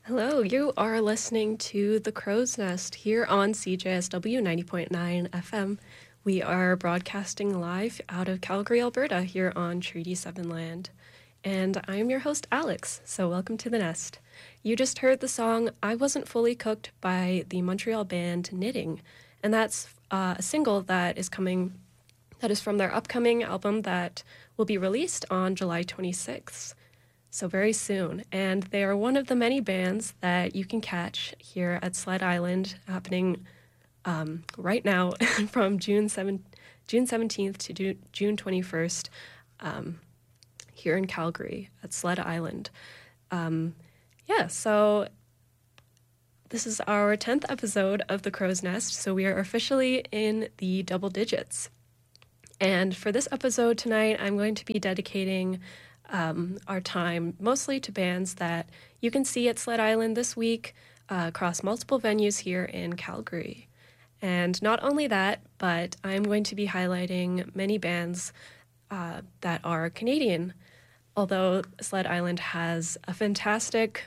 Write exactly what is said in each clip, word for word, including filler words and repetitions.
Hello, you are listening to The Crow's Nest here on C J S W ninety point nine F M. We are broadcasting live out of Calgary, Alberta, here on Treaty seven land. And I am your host, Alex, so welcome to The Nest. You just heard the song I Wasn't Fully Cooked by the Montreal band Knitting, and that's uh, a single that is coming, that is from their upcoming album that will be released on July twenty-sixth. So very soon. And they are one of the many bands that you can catch here at Sled Island, happening um, right now from June seventh, June seventeenth to June twenty-first um, here in Calgary at Sled Island. Um, yeah, so this is our tenth episode of The Crow's Nest, so we are officially in the double digits. And for this episode tonight, I'm going to be dedicating Um, our time mostly to bands that you can see at Sled Island this week uh, across multiple venues here in Calgary. And not only that, but I'm going to be highlighting many bands uh, that are Canadian, although Sled Island has a fantastic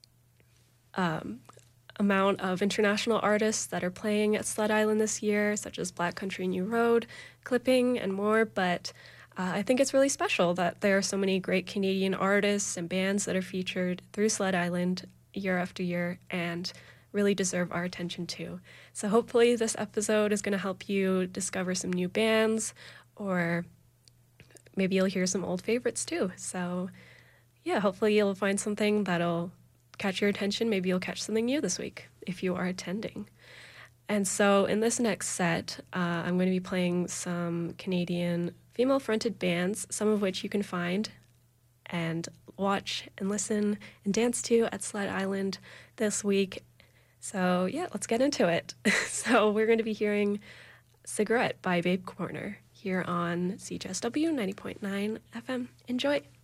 um, amount of international artists that are playing at Sled Island this year, such as Black Country New Road, Clipping, and more, but Uh, I think it's really special that there are so many great Canadian artists and bands that are featured through Sled Island year after year and really deserve our attention too. So hopefully this episode is going to help you discover some new bands, or maybe you'll hear some old favorites too. So yeah, hopefully you'll find something that'll catch your attention. Maybe you'll catch something new this week if you are attending. And so in this next set, uh, I'm going to be playing some Canadian female-fronted bands, some of which you can find and watch and listen and dance to at Sled Island this week. So yeah, let's get into it. So we're going to be hearing Cigarette by Babe Corner here on C J S W ninety point nine F M. Enjoy!